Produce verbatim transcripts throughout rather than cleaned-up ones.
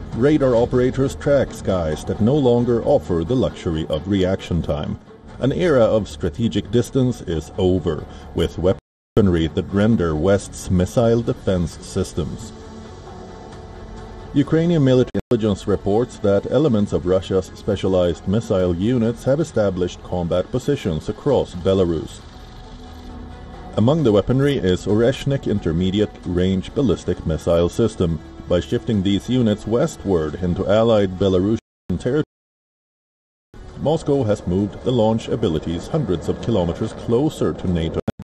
radar operators track skies that no longer offer the luxury of reaction time. An era of strategic distance is over, with weaponry that render West's missile defense systems. Ukrainian military intelligence reports that elements of Russia's specialized missile units have established combat positions across Belarus. Among the weaponry is Oreshnik Intermediate Range Ballistic Missile System. By shifting these units westward into allied Belarusian territory, Moscow has moved the launch abilities hundreds of kilometers closer to NATO.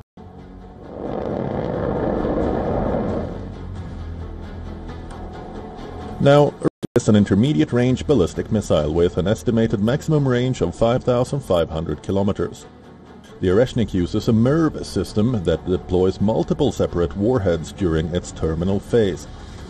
Now, is an intermediate-range ballistic missile with an estimated maximum range of five thousand five hundred kilometers. The Oreshnik uses a MERV system that deploys multiple separate warheads during its terminal phase.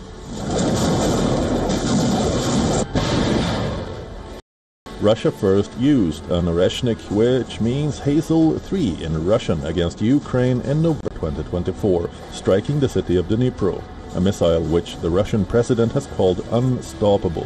Russia first used an Oreshnik, which means Hazel three in Russian, against Ukraine in November twenty twenty-four, striking the city of Dnipro, a missile which the Russian president has called unstoppable.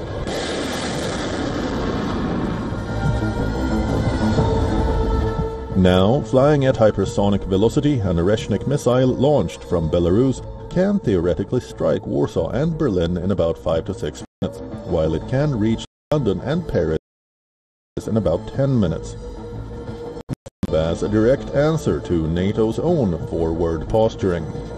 Now, flying at hypersonic velocity, an Oreshnik missile launched from Belarus can theoretically strike Warsaw and Berlin in about five to six minutes, while it can reach London and Paris in about ten minutes. As a direct answer to NATO's own forward posturing.